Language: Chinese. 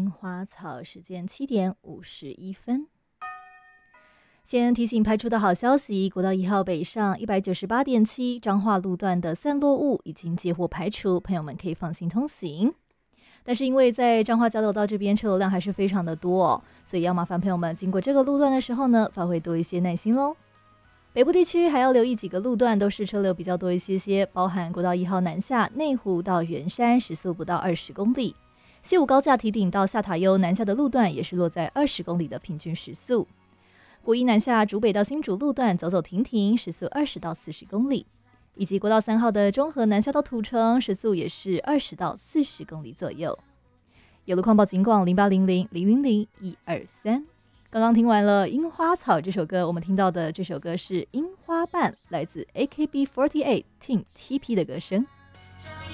樱花草，时间7:51。先提醒排除的好消息，国道1号北上198.7彰化路段的散落物已经接获排除，朋友们可以放心通行。但是因为在彰化交流道这边车流量还是非常的多所以要麻烦朋友们经过这个路段的时候呢，发挥多一些耐心咯。北部地区还要留意几个路段都是车流比较多一些，包含国道1号南下内湖到圆山时速不到20公里，西武高架堤顶到下塔悠南下的路段也是落在20公里的平均时速。国一南下竹北到新竹路段走走停停，时速20到40公里，以及国道3号的中和南下到土城，时速也是20到40公里左右。有路况报警广0800-000-123。刚刚听完了《樱花草》这首歌，我们听到的这首歌是《樱花瓣》，来自 AKB48 Team TP 的歌声。